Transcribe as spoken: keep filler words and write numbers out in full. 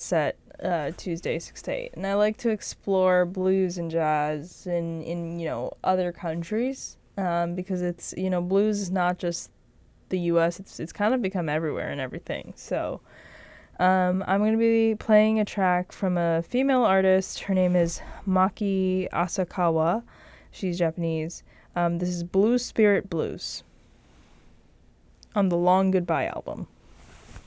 set uh, Tuesday six to eight, and I like to explore blues and jazz in in you know other countries um, because it's you know blues is not just the U S. It's it's kind of become everywhere and everything. So um, I'm gonna be playing a track from a female artist. Her name is Maki Asakawa. She's Japanese. Um, this is Blue Spirit Blues on the Long Goodbye album.